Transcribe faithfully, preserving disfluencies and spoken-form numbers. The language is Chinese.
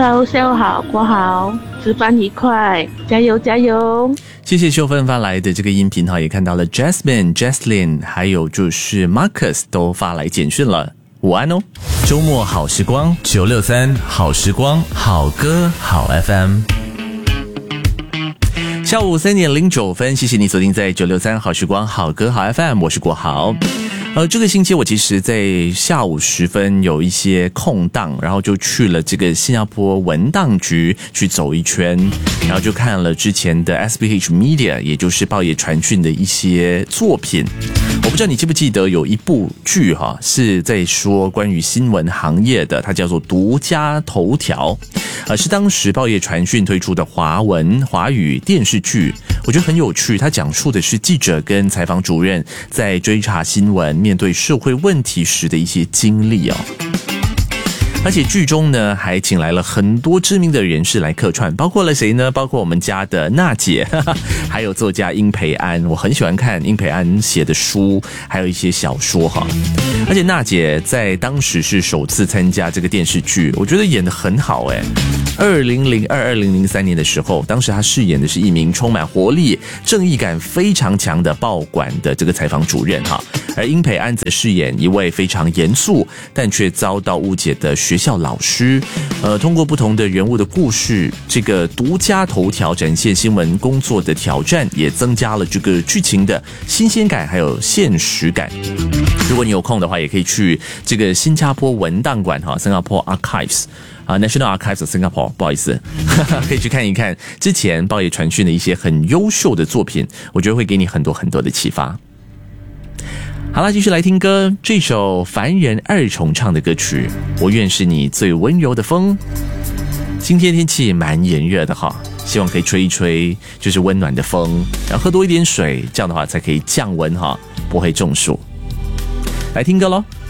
Hello， 下午好，过好，值班愉快，加油加油！ 谢谢秀芬发来的这个音频哈，也看到了 Jasmine、Jaslyn， 还有就是 Marcus 都发来简讯了，午安哦！周末好时光九六三好时光好歌好 F M。下午三点零九分，谢谢你锁定在九六三好时光好歌好 F M， 我是国豪。呃，这个星期我其实在下午时分有一些空档，然后就去了这个新加坡文档局去走一圈，然后就看了之前的 S B H Media， 也就是报业传讯的一些作品。我不知道你记不记得有一部剧哈，是在说关于新闻行业的，它叫做《独家头条》，呃，是当时报业传讯推出的华文华语电视剧，我觉得很有趣。它讲述的是记者跟采访主任在追查新闻、面对社会问题时的一些经历哦。而且剧中呢还请来了很多知名的人士来客串，包括了谁呢？包括我们家的娜姐，呵呵，还有作家殷培安，我很喜欢看殷培安写的书，还有一些小说哈。而且娜姐在当时是首次参加这个电视剧，我觉得演得很好诶。二零零二、二零零三年的时候，当时她饰演的是一名充满活力、正义感非常强的报馆的这个采访主任哈，而殷培安则饰演一位非常严肃但却遭到误解的学校老师。呃，通过不同的人物的故事，这个独家头条展现新闻工作的挑战，也增加了这个剧情的新鲜感还有现实感。如果你有空的话，也可以去这个新加坡文档馆哈 ，Singapore Archives。啊 ，National Archives of Singapore， 不好意思，可以去看一看之前报业传讯的一些很优秀的作品，我觉得会给你很多很多的启发。好了，继续来听歌，这首凡人二重唱的歌曲《我愿是你最温柔的风》。今天天气蛮炎热的哈，希望可以吹一吹就是温暖的风，然后喝多一点水，这样的话才可以降温哈，不会中暑。来听歌咯。